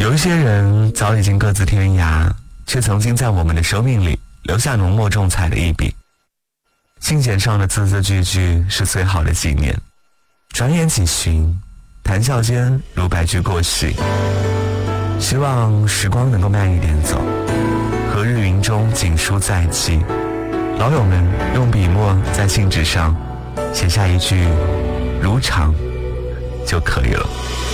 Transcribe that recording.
有一些人早已经各自天涯，却曾经在我们的生命里留下浓墨重彩的一笔。信笺上的字字句句是最好的纪念，转眼几旬，谈笑间如白驹过隙。希望时光能够慢一点走，和日云中锦书在即，老友们用笔墨在信纸上写下一句如常就可以了。